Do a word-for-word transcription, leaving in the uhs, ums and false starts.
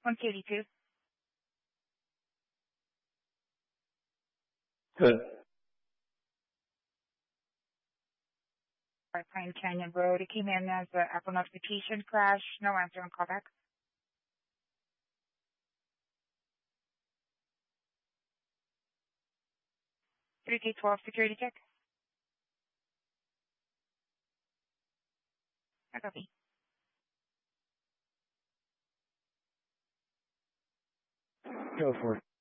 one thirty-two. Good. Pine Canyon Road. It came in as an Apple notification crash. No answer on callback. three K twelve security check. I copy. Go for it.